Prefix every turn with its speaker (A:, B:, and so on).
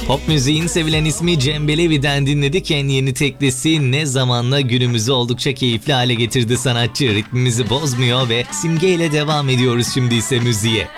A: Pop müziğin sevilen ismi Cem Belevi'den dinledik. En yeni teklisi Ne Zamanla günümüzü oldukça keyifli hale getirdi sanatçı. Ritmimizi bozmuyor ve Simge ile devam ediyoruz şimdi ise müziğe.